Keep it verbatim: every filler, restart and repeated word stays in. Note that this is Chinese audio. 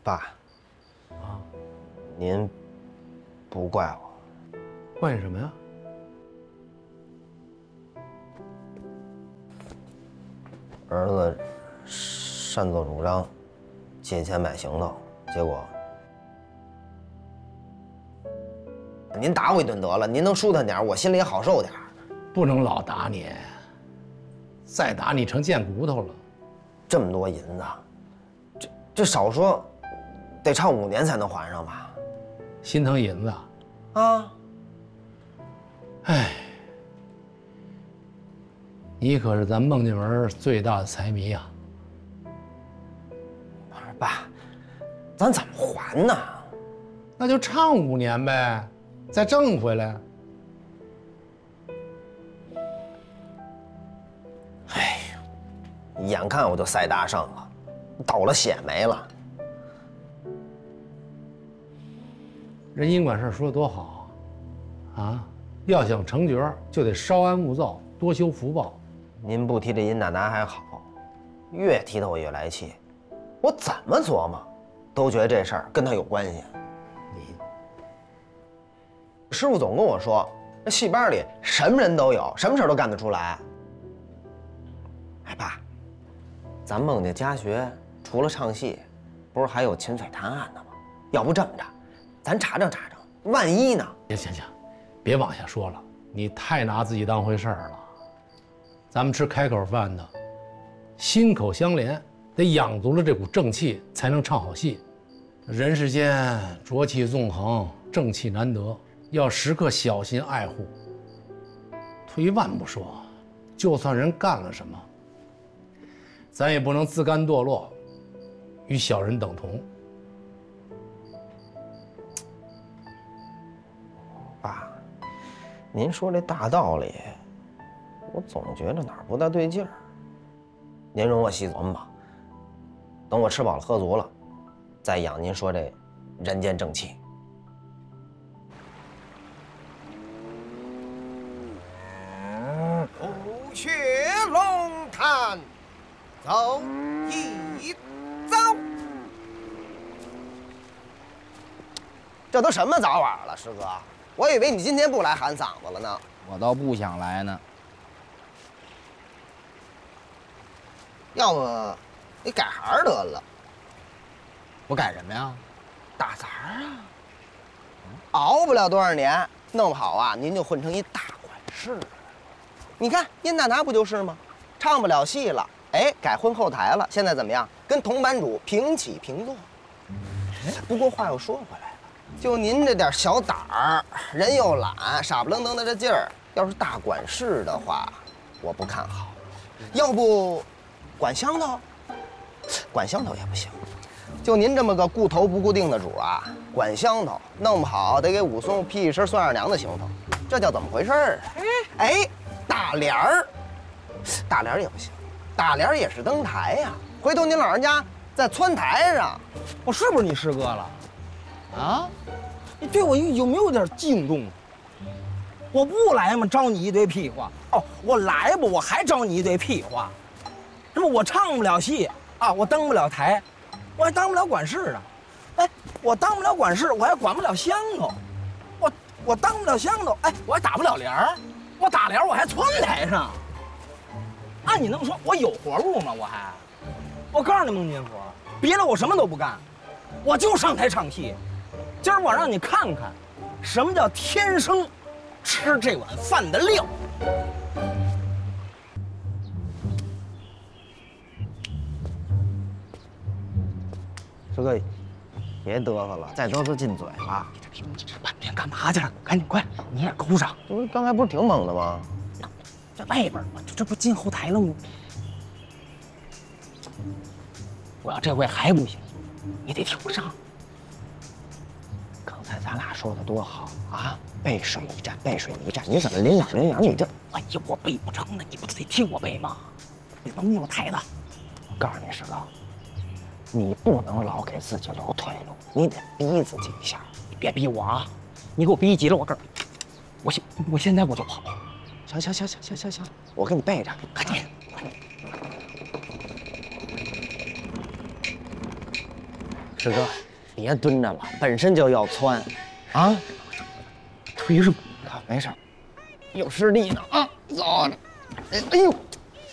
爸， 啊， 您不怪我， 怪你什么呀？ 儿子擅作主张，借钱买行头，结果您打我一顿得了，您能舒坦点，我心里也好受点。 不能老打你，再打你成贱骨头了。 这么多银子，这这少说得唱五年才能还上吧？ 心疼银子啊！ 哎，你可是咱孟家门最大的财迷呀！ 不是爸，咱怎么还呢？ 那就唱五年呗，再挣回来。 哎呦，眼看我就赛大胜了，倒了血霉了。 人阴管事说的多好啊！啊，要想成角，就得稍安勿躁，多修福报。 您不提这殷大拿还好，越提他我越来气。我怎么琢磨，都觉得这事儿跟他有关系。 你师傅总跟我说，这戏班里什么人都有，什么事儿都干得出来。哎，爸，咱孟家家学除了唱戏，不是还有擒匪探案的吗？要不这么着，咱查证查证，万一呢？ 行行行，别往下说了，你太拿自己当回事儿了。咱们吃开口饭的，心口相连，得养足了这股正气，才能唱好戏。人世间浊气纵横，正气难得，要时刻小心爱护。退一万步说，就算人干了什么，咱也不能自甘堕落，与小人等同。 爸，您说这大道理，我总觉得哪儿不大对劲儿。您容我细琢磨吧，等我吃饱了喝足了，再养您说这人间正气。 虎穴龙潭，走一遭。 这都什么早晚了，师哥？我以为你今天不来喊嗓子了呢。 我倒不想来呢。 要不你改行得了？ 我改什么呀？ 打杂啊！熬不了多少年，弄不好啊，您就混成一大管事。你看殷大拿不就是吗？唱不了戏了，哎，改混后台了。现在怎么样？跟同班主平起平坐。不过话又说回来了，就您这点小胆儿，人又懒，傻不愣登的这劲儿，要是大管事的话，我不看好。要不管乡头？管乡头也不行。就您这么个顾头不顾腚的主啊，管乡头弄不好得给武松披一身孙二娘的行头，这叫怎么回事儿啊？哎，大帘儿，大帘儿也不行，大帘儿也是登台呀、啊。回头您老人家在窜台上， 我是不是你师哥了？啊？你对我有有没有点敬重？我不来嘛，招你一堆屁话。哦，我来吧，我还招你一堆屁话。这不我唱不了戏啊，我登不了台，我还当不了管事啊。哎，我当不了管事，我还管不了乡头。我我当不了乡头，哎，我还打不了帘儿。我打帘儿我还窜台上。按你那么说，我有活路吗？我还，我告诉你孟金福，别的我什么都不干，我就上台唱戏。今儿我让你看看，什么叫天生吃这碗饭的料。 师哥，别嘚瑟了，再嘚瑟进嘴了。 你这这半天干嘛去了？赶紧快，你也勾上。 这不是刚才不是挺猛的吗？ 在外边嘛，这这不进后台了吗？我要这回还不行，你得替我上。 刚才咱俩说的多好啊！背水一战，背水一战，你怎么临两临两你这？ 哎呀，我背不成呢，你不得替我背吗？你甭扭台子。 我告诉你，师哥，你不能老给自己留退路，你得逼自己一下。 你别逼我啊！你给我逼急了，我告诉你，我现我现在我就跑。 行行行行行行行，我给你背着， 赶紧。 师哥，别蹲着了，本身就要窜，啊，腿是骨的，没事，有实力呢啊，走，哎哎呦。